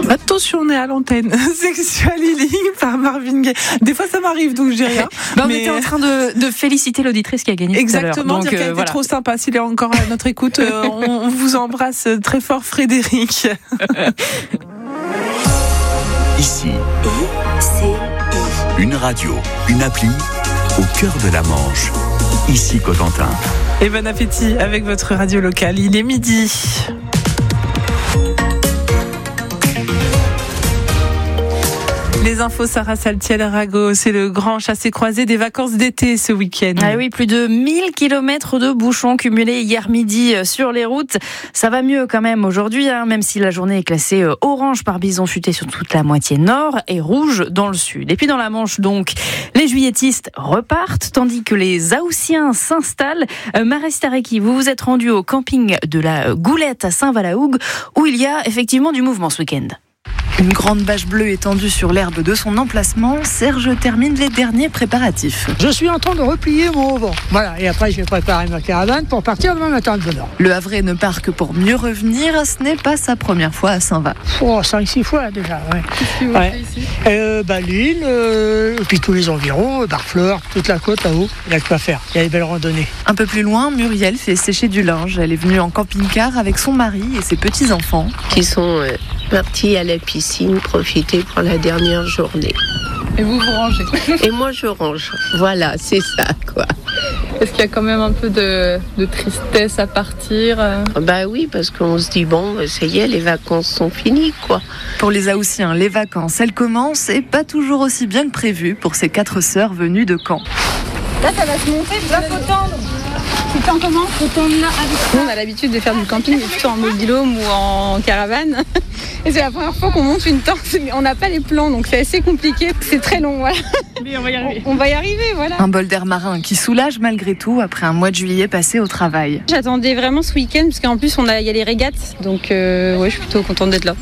Attention, on est à l'antenne. Sexual Healing par Marvin Gaye. Des fois, ça m'arrive, donc je dis rien. On était en train de féliciter l'auditrice qui a gagné. Exactement, tout à l'heure. dire qu'elle était trop sympa. S'il est encore à notre écoute, on vous embrasse très fort, Frédéric. Ici, une radio, une appli au cœur de la Manche. Ici Cotentin. Et bon appétit avec votre radio locale. Il est midi. Les infos, Sarah Saltiel-Arago, c'est le grand chassé-croisé des vacances d'été ce week-end. Ah oui, plus de 1000 km de bouchons cumulés hier midi sur les routes. Ça va mieux quand même aujourd'hui, même si la journée est classée orange par bison futé sur toute la moitié nord et rouge dans le sud. Et puis dans la Manche, donc, les juilletistes repartent, tandis que les Haussiens s'installent. Marie Stareki, vous vous êtes rendu au camping de la Goulette à Saint-Valahougue, où il y a effectivement du mouvement ce week-end. Une grande bâche bleue étendue sur l'herbe de son emplacement, Serge termine les derniers préparatifs. Je suis en train de replier mon auvent. Voilà, et après je vais préparer ma caravane pour partir demain matin de Venant. Le Havrais ne part que pour mieux revenir, ce n'est pas sa première fois à Saint-Va. 5-6 fois déjà, ouais. Qu'est-ce que vous faites ici L'île, et puis tous les environs, Barfleur, toute la côte là-haut, il y a de quoi faire, il y a des belles randonnées. Un peu plus loin, Muriel fait sécher du linge. Elle est venue en camping-car avec son mari et ses petits-enfants. Qui sont partis à la piscine profiter pour la dernière journée. Et vous rangez. Et moi je range. Voilà, c'est ça quoi. Est-ce qu'il y a quand même un peu de tristesse à partir Bah oui, parce qu'on se dit bon, ça y est, les vacances sont finies quoi. Pour les Haussiens, les vacances, elles commencent et pas toujours aussi bien que prévu pour ces 4 sœurs venues de Caen. Là, ça va se monter, là, faut tendre. Tu tends comment? Faut tendre là avec ça. Nous, on a l'habitude de faire du camping, mais plutôt en mobil-home ou en caravane. Et c'est la première fois qu'on monte une tente, mais on n'a pas les plans, donc c'est assez compliqué. C'est très long, voilà. Mais on va y arriver. On va y arriver, voilà. Un bol d'air marin qui soulage malgré tout après un mois de juillet passé au travail. J'attendais vraiment ce week-end, parce qu'en plus, il y a les régates. Donc, ouais, je suis plutôt contente d'être là.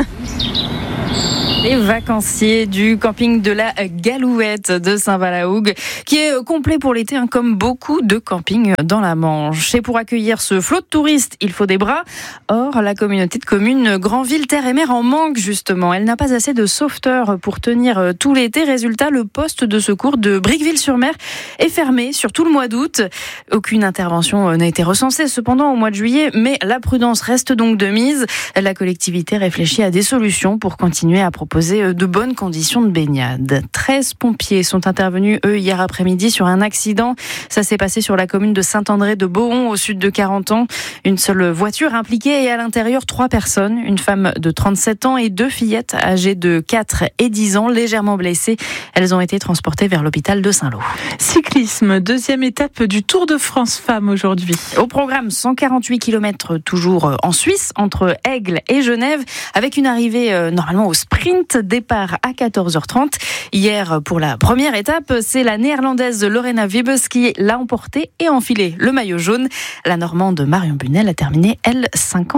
Les vacanciers du camping de la Galouette de Saint-Valahougue, qui est complet pour l'été, comme beaucoup de campings dans la Manche. Et pour accueillir ce flot de touristes, il faut des bras. Or, la communauté de communes Grandville Terre et Mer en manque justement. Elle n'a pas assez de sauveteurs pour tenir tout l'été. Résultat, le poste de secours de Briqueville-sur-Mer est fermé sur tout le mois d'août. Aucune intervention n'a été recensée cependant au mois de juillet, mais la prudence reste donc de mise. La collectivité réfléchit à des solutions pour continuer à proposer de bonnes conditions de baignade. 13 pompiers sont intervenus, hier après-midi, sur un accident. Ça s'est passé sur la commune de Saint-André de Bohon, au sud de Carentan. Une seule voiture impliquée et à l'intérieur 3 personnes. Une femme de 37 ans et 2 fillettes âgées de 4 et 10 ans, légèrement blessées. Elles ont été transportées vers l'hôpital de Saint-Lô. Cyclisme, deuxième étape du Tour de France Femmes aujourd'hui. Au programme, 148 km toujours en Suisse, entre Aigle et Genève, avec une arrivée normalement au sprint. Départ à 14h30. Hier, pour la première étape, c'est la néerlandaise Lorena Wiebes qui l'a emporté et enfilé le maillot jaune. La normande Marion Bunel a terminé, elle,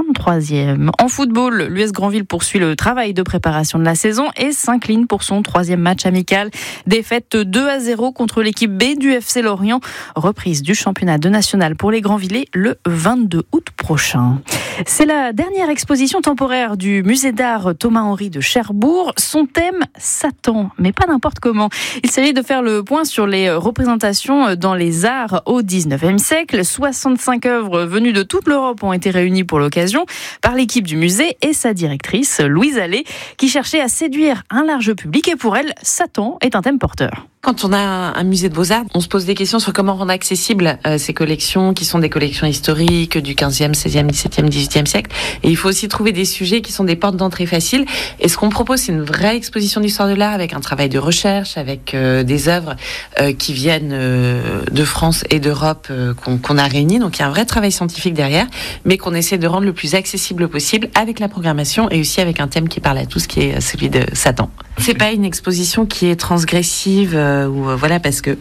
53e. En football, l'US Grandville poursuit le travail de préparation de la saison et s'incline pour son 3e match amical. Défaite 2-0 contre l'équipe B du FC Lorient. Reprise du championnat de national pour les Grandvillais le 22 août prochain. C'est la dernière exposition temporaire du musée d'art Thomas-Henry de Cherbourg. Son thème, Satan, mais pas n'importe comment. Il s'agit de faire le point sur les représentations dans les arts au 19e siècle. 65 œuvres venues de toute l'Europe ont été réunies pour l'occasion par l'équipe du musée et sa directrice, Louise Allais, qui cherchait à séduire un large public. Et pour elle, Satan est un thème porteur. Quand on a un musée de beaux-arts, on se pose des questions sur comment rendre accessibles ces collections qui sont des collections historiques du 15e, 16e, 17e, 18e siècle. Et il faut aussi trouver des sujets qui sont des portes d'entrée faciles. Et ce qu'on propose, c'est une vraie exposition d'histoire de l'art avec un travail de recherche, avec des œuvres qui viennent de France et d'Europe qu'on a réunies. Donc il y a un vrai travail scientifique derrière, mais qu'on essaie de rendre le plus accessible possible avec la programmation et aussi avec un thème qui parle à tous, qui est celui de Satan. C'est pas une exposition qui est transgressive voilà, parce que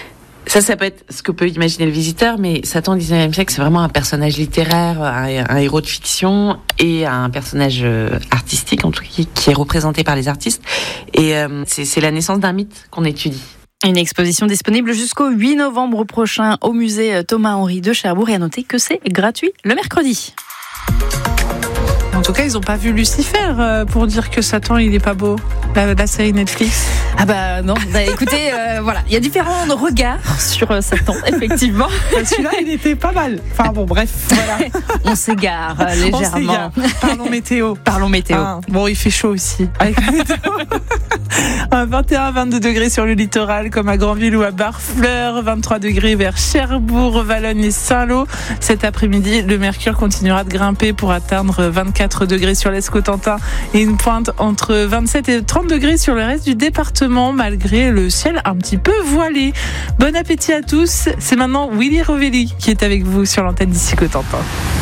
ça peut être ce que peut imaginer le visiteur, mais Satan au 19e siècle, c'est vraiment un personnage littéraire, un héros de fiction et un personnage artistique, en tout cas, qui est représenté par les artistes. Et c'est la naissance d'un mythe qu'on étudie. Une exposition disponible jusqu'au 8 novembre prochain au musée Thomas-Henry de Cherbourg. Et à noter que c'est gratuit le mercredi. En tout cas, ils n'ont pas vu Lucifer pour dire que Satan, il est pas beau. La série Netflix. Ah bah non, écoutez, voilà, il y a différents regards sur Satan, effectivement. Celui-là, il était pas mal. Enfin bon, bref, voilà. On s'égare légèrement. Parlons météo. Bon, il fait chaud aussi. Avec la météo. 21-22 degrés sur le littoral, comme à Granville ou à Barfleur. 23 degrés vers Cherbourg, Valognes et Saint-Lô. Cet après-midi, le mercure continuera de grimper pour atteindre 24 degrés sur l'Escotentin et une pointe entre 27 et 30 degrés sur le reste du département, malgré le ciel un petit peu voilé. Bon appétit à tous. C'est maintenant Willy Rovelli qui est avec vous sur l'antenne d'ici Cotentin.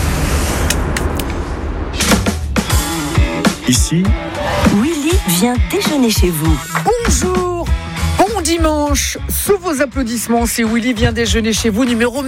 Ici, Willy vient déjeuner chez vous. Bonjour, bon dimanche. Sous vos applaudissements, c'est Willy vient déjeuner chez vous, numéro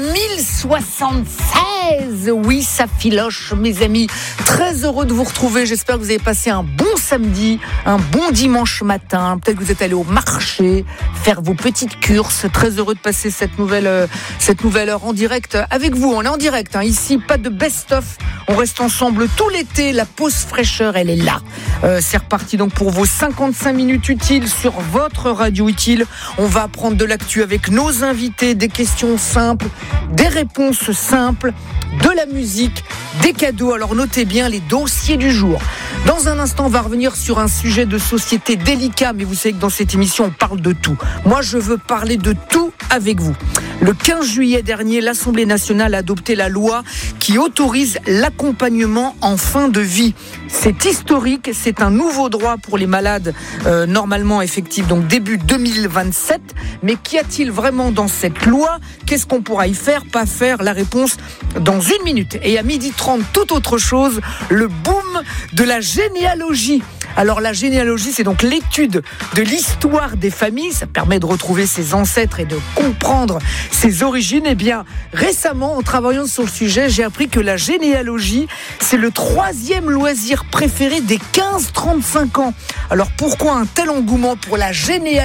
1076. Oui, ça filoche, mes amis. Très heureux de vous retrouver. J'espère que vous avez passé un bon samedi, un bon dimanche matin. Peut-être que vous êtes allé au marché faire vos petites courses. Très heureux de passer cette nouvelle heure en direct avec vous. On est en direct, hein. Ici, pas de best-of. On reste ensemble tout l'été. La pause fraîcheur, elle est là. C'est reparti donc pour vos 55 minutes utiles sur votre radio utile. On va apprendre de l'actu avec nos invités, des questions simples, des réponses simples, de la musique, des cadeaux. Alors notez bien les dossiers du jour. Dans un instant, on va revenir sur un sujet de société délicat, mais vous savez que dans cette émission, on parle de tout. Moi, je veux parler de tout avec vous. Le 15 juillet dernier, l'Assemblée nationale a adopté la loi qui autorise l'accompagnement en fin de vie. C'est historique, c'est un nouveau droit pour les malades normalement effectif, donc début 2027. Mais qu'y a-t-il vraiment dans cette loi ? Qu'est-ce qu'on pourra y faire, pas faire ? La réponse dans 1 minute. Et à 12h30, tout autre chose, le boom de la généalogie. Alors la généalogie, c'est donc l'étude de l'histoire des familles. Ça permet de retrouver ses ancêtres et de comprendre ses origines. Eh bien, récemment, en travaillant sur le sujet, j'ai appris que la généalogie, c'est le 3e loisir préféré des 15-35 ans. Alors pourquoi un tel engouement pour la généalogie ?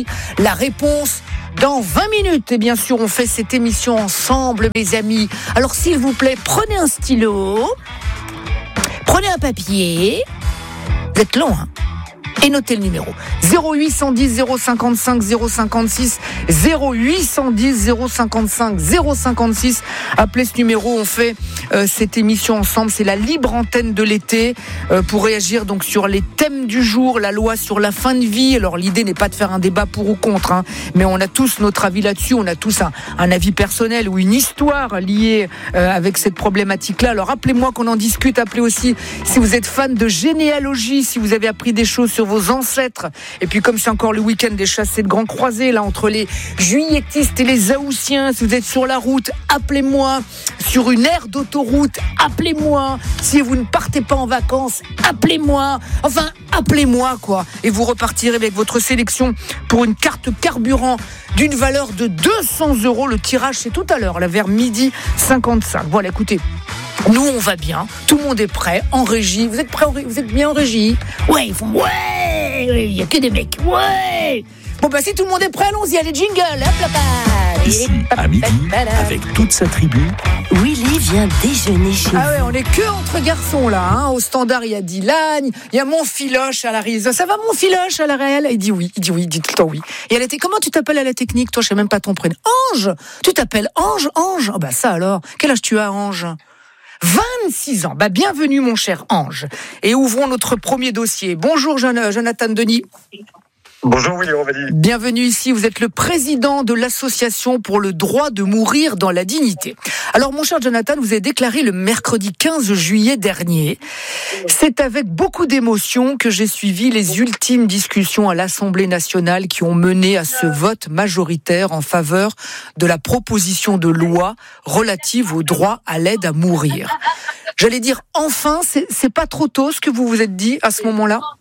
La réponse dans 20 minutes. Et bien sûr, on fait cette émission ensemble, mes amis. Alors s'il vous plaît, prenez un stylo, prenez un papier. Vous êtes long, hein ? Et notez le numéro 0810 055 056 0810 055 056. Appelez ce numéro, on fait cette émission ensemble. C'est la libre antenne de l'été pour réagir donc sur les thèmes du jour, la loi sur la fin de vie. Alors l'idée n'est pas de faire un débat pour ou contre, hein, mais on a tous notre avis là-dessus. On a tous un avis personnel ou une histoire liée avec cette problématique-là. Alors appelez-moi qu'on en discute. Appelez aussi si vous êtes fan de généalogie, si vous avez appris des choses sur vos ancêtres. Et puis comme c'est encore le week-end des chassés de Grand Croisé, là entre les juilletistes et les Haussiens, si vous êtes sur la route, appelez-moi. Sur une aire d'autoroute, appelez-moi. Si vous ne partez pas en vacances, appelez-moi. Enfin, appelez-moi quoi. Et vous repartirez avec votre sélection pour une carte carburant d'une valeur de 200 €. Le tirage c'est tout à l'heure, là vers 12h55. Voilà, écoutez. Nous, on va bien. Tout le monde est prêt en régie. Vous êtes prêts ? Vous êtes bien en régie ? Ouais, ils font ouais. Il y a que des mecs. Ouais. Bon bah si tout le monde est prêt, allons-y. Allez, jingle. Hop là. Ici, à midi, avec toute sa tribu. Willy vient déjeuner chez vous. Ah ouais, on est que entre garçons là. Hein. Au standard, il y a Dylan, il y a mon filoche à la réalisation. Ça va mon filoche à la réelle ? Il dit oui, il dit tout le temps oui. Et comment tu t'appelles à la technique ? Toi, je sais même pas ton prénom. Ange. Tu t'appelles Ange ? Oh bah ça alors. Quel âge tu as, Ange ? 26 ans. Bah, bienvenue, mon cher Ange. Et ouvrons notre premier dossier. Bonjour, Jonathan Denis. Bonjour, Willy Rovelli. Bienvenue ici. Vous êtes le président de l'association pour le droit de mourir dans la dignité. Alors, mon cher Jonathan, vous avez déclaré le mercredi 15 juillet dernier. C'est avec beaucoup d'émotion que j'ai suivi les ultimes discussions à l'Assemblée nationale qui ont mené à ce vote majoritaire en faveur de la proposition de loi relative au droit à l'aide à mourir. J'allais dire, enfin, c'est pas trop tôt ce que vous vous êtes dit à ce moment-là ?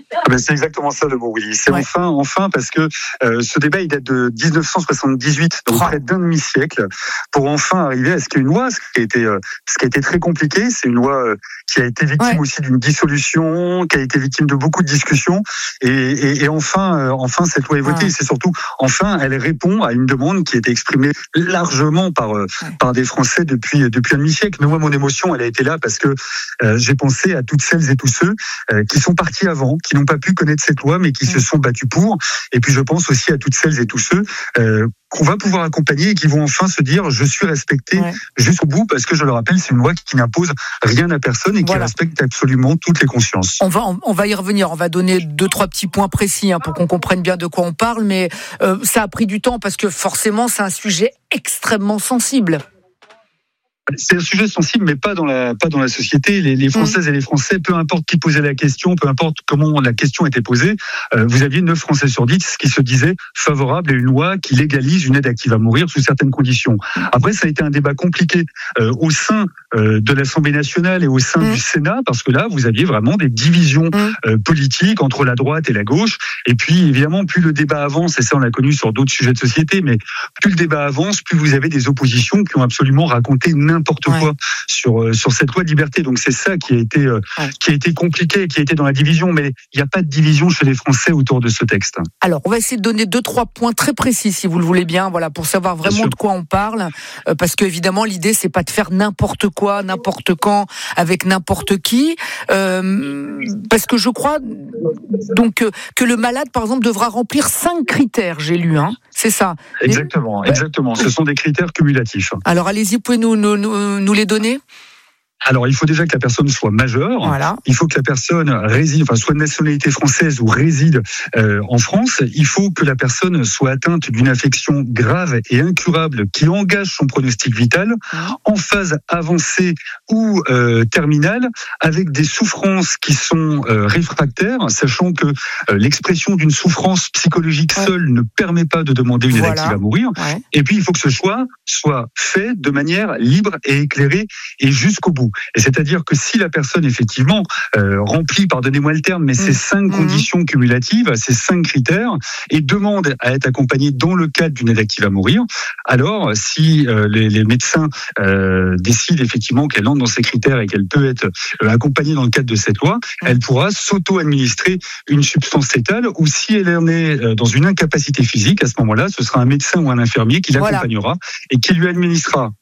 C'est exactement ça le mot, Willy. C'est enfin, parce que ce débat, il date de 1978, donc près d'un demi-siècle, pour enfin arriver à ce qu'il y ait une loi, ce qui a été très compliqué. C'est une loi qui a été victime aussi d'une dissolution, qui a été victime de beaucoup de discussions, et enfin cette loi est votée. C'est surtout, enfin, elle répond à une demande qui était exprimée largement par des Français depuis un demi-siècle. Mais moi, mon émotion, elle a été là parce que j'ai pensé à toutes celles et tous ceux qui sont partis avant, qui n'ont pas pu connaître cette loi, mais qui se sont battus pour. Et puis je pense aussi à toutes celles et tous ceux qu'on va pouvoir accompagner et qui vont enfin se dire je suis respecté jusqu'au bout, parce que je le rappelle, c'est une loi qui n'impose rien à personne et qui respecte absolument toutes les consciences. On va y revenir, on va donner 2-3 petits points précis pour qu'on comprenne bien de quoi on parle, mais ça a pris du temps parce que forcément c'est un sujet extrêmement sensible. C'est un sujet sensible, mais pas dans la société. Les Françaises et les Français, peu importe qui posait la question, peu importe comment la question était posée, vous aviez 9 Français sur 10 qui se disaient favorables à une loi qui légalise une aide active à mourir sous certaines conditions. Après, ça a été un débat compliqué au sein de l'Assemblée nationale et au sein du Sénat, parce que là, vous aviez vraiment des divisions politiques entre la droite et la gauche. Et puis, évidemment, plus le débat avance, et ça on l'a connu sur d'autres sujets de société, mais plus le débat avance, plus vous avez des oppositions qui ont absolument raconté n'importe quoi sur cette loi de liberté. Donc c'est ça qui a été compliqué, qui a été dans la division, mais il n'y a pas de division chez les Français autour de ce texte. Alors on va essayer de donner 2-3 points très précis si vous le voulez bien, pour savoir vraiment de quoi on parle, parce que évidemment l'idée c'est pas de faire n'importe quoi, n'importe quand, avec n'importe qui, parce que je crois donc que le malade par exemple devra remplir 5 critères, j'ai lu, c'est ça. Exactement. Ce sont des critères cumulatifs. Alors allez-y, pouvez nous les donner ? Alors, il faut déjà que la personne soit majeure. Il faut que la personne soit de nationalité française ou réside en France. Il faut que la personne soit atteinte d'une affection grave et incurable qui engage son pronostic vital en phase avancée ou terminale, avec des souffrances qui sont réfractaires, sachant que l'expression d'une souffrance psychologique seule ne permet pas de demander une aide active à mourir. Et puis, il faut que ce choix soit fait de manière libre et éclairée et jusqu'au bout. Et c'est-à-dire que si la personne, effectivement, remplit, pardonnez-moi le terme, mais ces 5 conditions cumulatives, ces 5 critères, et demande à être accompagnée dans le cadre d'une aide active à mourir, alors si les médecins décident effectivement qu'elle entre dans ces critères et qu'elle peut être accompagnée dans le cadre de cette loi, elle pourra s'auto-administrer une substance létale, ou si elle en est dans une incapacité physique, à ce moment-là, ce sera un médecin ou un infirmier qui l'accompagnera et qui lui administrera